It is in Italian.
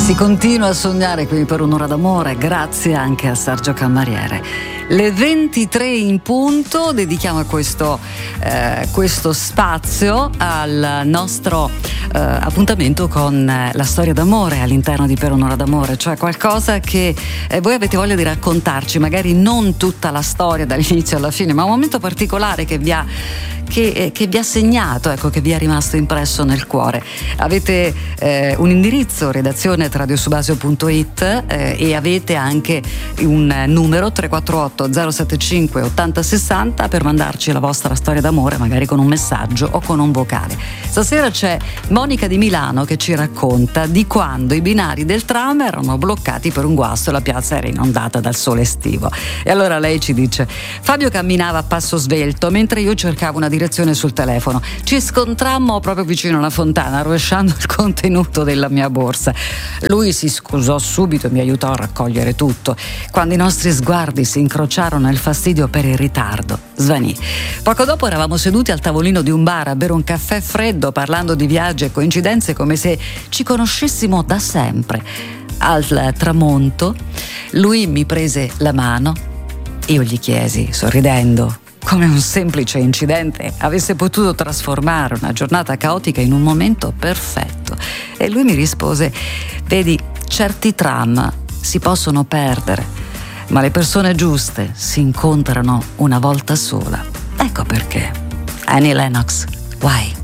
Si continua a sognare qui per un'ora d'amore, grazie anche a Sergio Cammariere. Le 23 in punto, dedichiamo questo spazio al nostro appuntamento con la storia d'amore all'interno di Per un'ora d'amore, cioè qualcosa che voi avete voglia di raccontarci, magari non tutta la storia dall'inizio alla fine, ma un momento particolare che vi ha segnato, ecco, che vi è rimasto impresso nel cuore. Avete un indirizzo, redazione@radiosubasio.it, e avete anche un numero 348 075 8060 per mandarci la vostra storia d'amore, magari con un messaggio o con un vocale. Stasera c'è Monica di Milano che ci racconta di quando i binari del tram erano bloccati per un guasto e la piazza era inondata dal sole estivo. E allora lei ci dice: Fabio camminava a passo svelto mentre io cercavo una direzione sul telefono. Ci scontrammo proprio vicino alla fontana, rovesciando il contenuto della mia borsa. Lui si scusò subito e mi aiutò a raccogliere tutto. Quando i nostri sguardi si incrociarono, il fastidio per il ritardo svanì. Poco dopo eravamo seduti al tavolino di un bar a bere un caffè freddo, parlando di viaggi e coincidenze come se ci conoscessimo da sempre. Al tramonto lui mi prese la mano. Io gli chiesi, sorridendo, come un semplice incidente avesse potuto trasformare una giornata caotica in un momento perfetto. E lui mi rispose: vedi, certi tram si possono perdere, ma le persone giuste si incontrano una volta sola. Ecco perché. Annie Lennox, Why?